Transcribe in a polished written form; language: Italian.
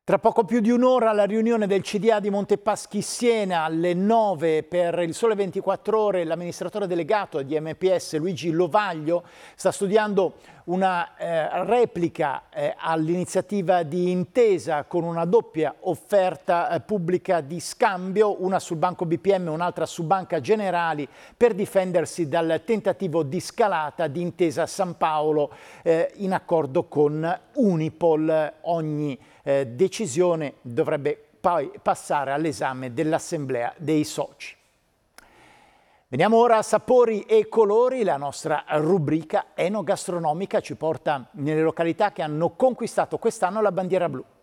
Tra poco più di un'ora la riunione del CDA di Montepaschi Siena alle 9 per il Sole 24 Ore. L'amministratore delegato di MPS Luigi Lovaglio sta studiando una replica all'iniziativa di intesa con una doppia offerta pubblica di scambio, una sul Banco BPM e un'altra su Banca Generali, per difendersi dal tentativo di scalata di Intesa San Paolo in accordo con Unipol. Ogni decisione dovrebbe poi passare all'esame dell'Assemblea dei soci. Veniamo ora a Sapori e Colori. La nostra rubrica enogastronomica ci porta nelle località che hanno conquistato quest'anno la bandiera blu.